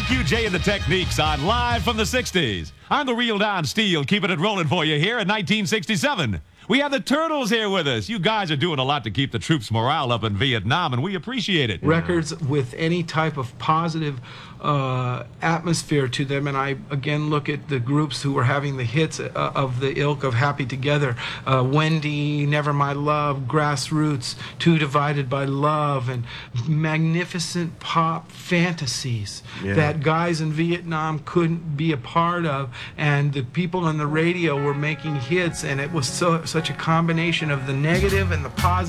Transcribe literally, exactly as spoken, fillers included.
Q J and the Techniques on Live from the sixties. I'm the real Don Steele, keeping it rolling for you here in nineteen sixty-seven. We have the Turtles here with us. You guys are doing a lot to keep the troops' morale up in Vietnam, and we appreciate it. Records with any type of positive uh, atmosphere to them, and I again look at the groups who were having the hits uh, of the ilk of Happy Together, uh, Wendy, Never My Love, Grassroots, Two Divided by Love, and magnificent pop fantasies yeah. that guys in Vietnam couldn't be a part of, and the people on the radio were making hits, and it was so such a combination of the negative and the positive.